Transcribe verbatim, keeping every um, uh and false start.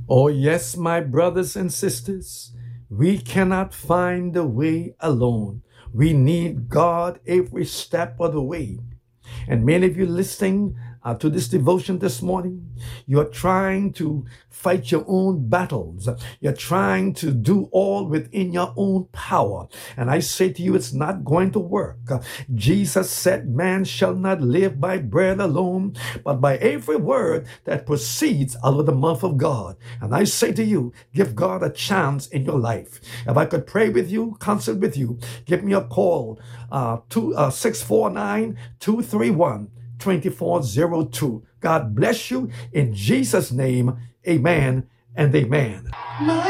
Oh, yes, my brothers and sisters, we cannot find the way alone. We need God every step of the way. And many of you listening uh, to this devotion this morning, you're trying to fight your own battles. You're trying to do all within your own power. And I say to you, it's not going to work. Uh, Jesus said, man shall not live by bread alone, but by every word that proceeds out of the mouth of God. And I say to you, give God a chance in your life. If I could pray with you, consult with you, give me a call, uh, two, uh, six four nine, two three one, two four zero two. God bless you in Jesus' name. Amen and amen.